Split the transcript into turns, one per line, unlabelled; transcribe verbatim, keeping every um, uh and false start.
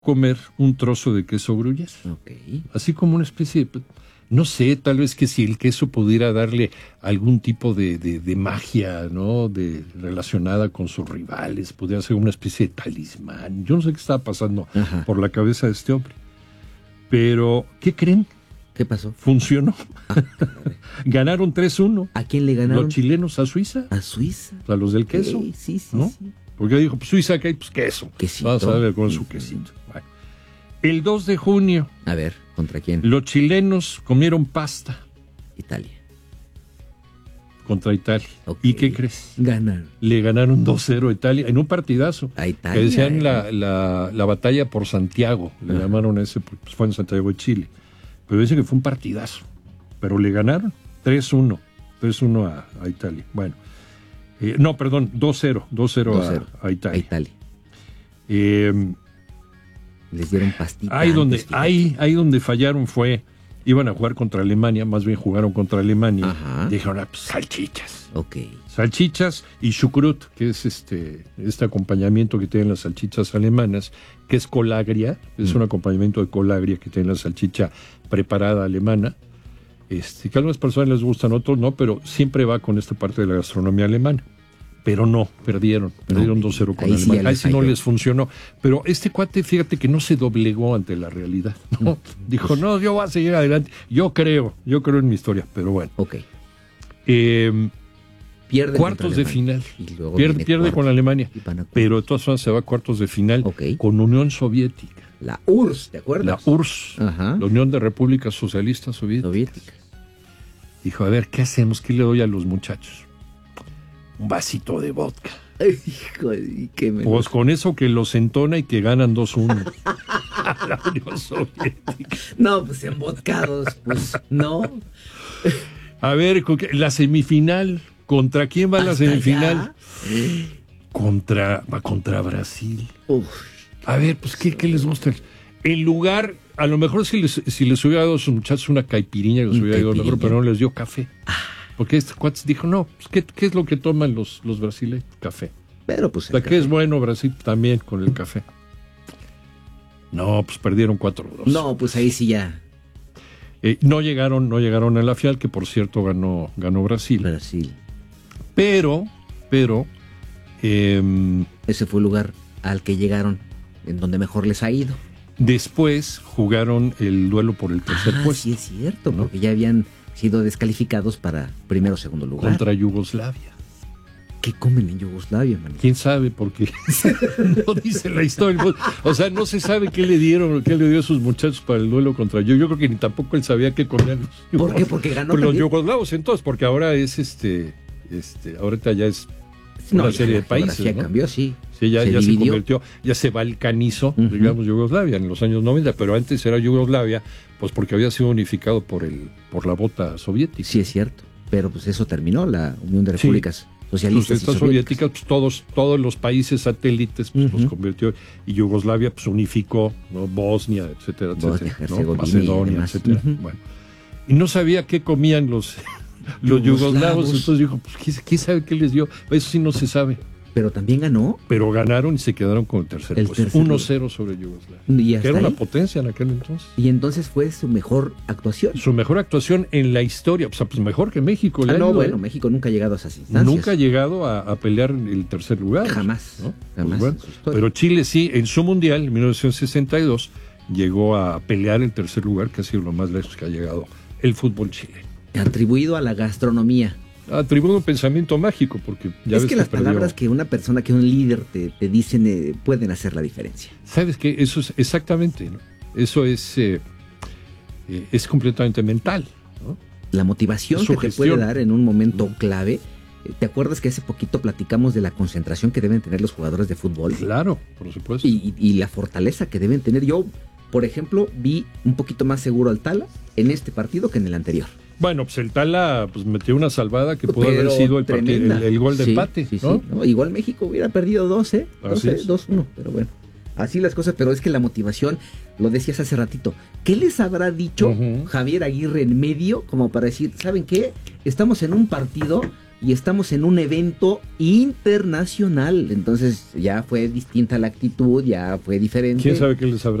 comer un trozo de queso gruyère.
Okay.
Así como una especie de... No sé, tal vez que si el queso pudiera darle algún tipo de, de, de magia, ¿no? De, relacionada con sus rivales, pudiera ser una especie de talismán. Yo no sé qué estaba pasando Ajá. por la cabeza de este hombre. Pero, ¿qué creen?
¿Qué pasó?
Funcionó. Ah, ganaron tres uno.
¿A quién le ganaron?
Los chilenos a Suiza.
¿A Suiza?
A los del queso.
Sí, sí, sí.
¿no?
sí.
Porque dijo, pues Suiza, ¿qué hay? Pues queso.
Quesito.
Vamos a ver con su quesito. Bueno. El dos de junio.
A ver, ¿contra quién?
Los chilenos comieron pasta.
Italia.
Contra Italia.
Okay.
¿Y qué crees?
Ganaron.
Le ganaron dos cero a Italia en un partidazo.
A Italia.
Que decían
eh.
la, la, la batalla por Santiago. Le
Ajá.
llamaron a ese, pues fue en Santiago de Chile. Pero dice que fue un partidazo. Pero le ganaron tres uno. tres uno a, a Italia. Bueno. Eh, no, perdón, dos cero. dos cero a, a Italia.
A Italia.
Eh,
Les dieron pastita.
Ahí donde,
antes,
ahí, ahí donde fallaron fue, iban a jugar contra Alemania, más bien jugaron contra Alemania.
Ajá.
Dijeron, ah, pues, salchichas.
Ok.
Salchichas y chucrut, que es este, este acompañamiento que tienen las salchichas alemanas, que es colagria, es mm. un acompañamiento de colagria que tiene la salchicha preparada alemana. Este, que a algunas personas les gustan, otros no, pero siempre va con esta parte de la gastronomía alemana. Pero no, perdieron, perdieron no, dos cero con Alemania. Sí ahí sí no les funcionó. Pero este cuate, fíjate que no se doblegó ante la realidad, ¿no? Dijo, no, yo voy a seguir adelante. Yo creo, yo creo en mi historia, pero bueno.
Ok.
Eh,
pierde
cuartos de final. Pierde, pierde con Alemania. Pero de todas formas se va a cuartos de final
okay.
con Unión Soviética.
La U R S S, ¿te acuerdas?
La U R S S, Ajá. la Unión de Repúblicas Socialistas Soviéticas.
Soviéticas.
Dijo, a ver, ¿qué hacemos? ¿Qué le doy a los muchachos? Un vasito de vodka.
Ay, hijo de qué me
Pues con eso que los entona y que ganan dos uno. La Unión Soviética.
No, pues embotcados, pues no.
A ver, la semifinal. ¿Contra quién va la semifinal?
Allá?
Contra, va contra Brasil.
Uf,
a ver, pues, ¿qué, ¿qué les gusta? En lugar, a lo mejor si les, si les hubiera dado a sus muchachos una caipiriña, les hubiera dado mejor, pero no les dio café.
Ah.
Porque este cuate dijo, no, pues, ¿qué, ¿qué es lo que toman los, los brasileños? Café.
Pero pues...
O sea, ¿qué es bueno Brasil también con el café? No, pues perdieron cuatro dos.
No, pues ahí sí ya...
Eh, no llegaron, no llegaron a la final, que por cierto ganó, ganó Brasil.
Brasil.
Pero, pero... Eh,
Ese fue el lugar al que llegaron, en donde mejor les ha ido.
Después jugaron el duelo por el tercer
ah,
puesto.
Sí, es cierto, ¿no? Porque ya habían sido descalificados para primero o segundo lugar.
Contra Yugoslavia.
¿Qué comen en Yugoslavia, man?
¿Quién sabe? Porque no dice la historia. O sea, no se sabe qué le dieron, qué le dio a sus muchachos para el duelo contra yo. Yo creo que ni tampoco él sabía qué comían los
¿Por qué? Porque ganó
por los yugoslavos entonces, porque ahora es este, este, ahorita ya es una no, serie de países.
Ya
¿no?
cambió, sí.
Sí, ya
se,
ya se convirtió, ya se balcanizó, uh-huh. digamos, Yugoslavia en los años noventa, pero antes era Yugoslavia, pues porque había sido unificado por el, por la bota soviética.
Sí, es cierto. Pero pues eso terminó, la Unión de Repúblicas sí. Socialistas.
Pues estas
y
soviéticas, soviéticas pues todos, todos los países satélites pues, uh-huh. los convirtió, y Yugoslavia pues unificó, ¿no? Bosnia, etcétera,
Bosnia,
etcétera, ¿no? Macedonia, etcétera. Uh-huh. Bueno. Y no sabía qué comían los, los yugoslavos, entonces dijo, pues ¿quién, quién sabe qué les dio? Eso sí no se sabe.
Pero también ganó.
Pero ganaron y se quedaron con el tercer
el
puesto. uno cero sobre Yugoslavia.
¿Y
que era
ahí?
Una potencia en aquel entonces.
Y entonces fue su mejor actuación.
Su mejor actuación en la historia. O sea, pues mejor que México.
Ah, no,
ido,
bueno,
¿eh?
México nunca ha llegado a esas instancias.
Nunca ha llegado a, a pelear el tercer lugar.
Jamás.
¿no?
Jamás.
Pues bueno, pero Chile sí, en su mundial, en mil novecientos sesenta y dos, llegó a pelear el tercer lugar, que ha sido lo más lejos que ha llegado el fútbol chileno.
Atribuido a la gastronomía.
Atribuido un pensamiento mágico, porque ya
es
ves
que, que las
perdió.
Palabras que una persona, que un líder te, te dicen eh, pueden hacer la diferencia.
¿Sabes qué? Eso es exactamente, ¿no? Eso es, eh, eh, es completamente mental, ¿no?
La motivación que te puede dar en un momento clave. ¿Te acuerdas que hace poquito platicamos de la concentración que deben tener los jugadores de fútbol?
Claro, por supuesto.
Y, y la fortaleza que deben tener. Yo, por ejemplo, vi un poquito más seguro al Tala en este partido que en el anterior.
Bueno, pues el Tala pues, metió una salvada que pudo haber sido el, partido, el, el gol de
sí,
empate.
Sí,
¿no?
Sí, ¿no? Igual México hubiera perdido dos, ¿eh? dos uno, pero bueno. Así las cosas, pero es que la motivación, lo decías hace ratito, ¿qué les habrá dicho uh-huh. Javier Aguirre en medio como para decir, ¿saben qué? Estamos en un partido y estamos en un evento internacional. Entonces ya fue distinta la actitud, ya fue diferente.
¿Quién sabe qué les habrá